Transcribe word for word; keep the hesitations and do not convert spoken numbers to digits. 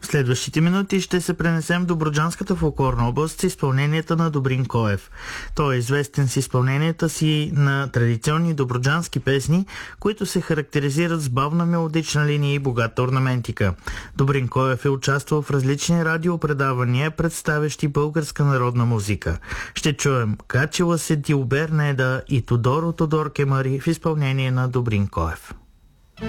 В следващите минути ще се пренесем в Добруджанската фолклорна област с изпълненията на Добрин Коев. Той е известен с изпълненията си на традиционни добруджански песни, които се характеризират с бавна мелодична линия и богата орнаментика. Добрин Коев е участвал в различни радиопредавания, представящи българска народна музика. Ще чуем Качела се Дилбер Неда и Тодоро Тодор Кемари в изпълнение на Добрин Коев.